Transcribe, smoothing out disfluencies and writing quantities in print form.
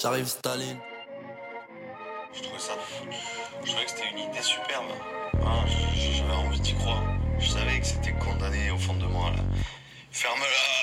J'arrive Staline. Je trouvais ça fou. Je trouvais que c'était une idée superbe. Hein, j'avais envie d'y croire. Je savais que c'était condamné au fond de moi là. Ferme-la!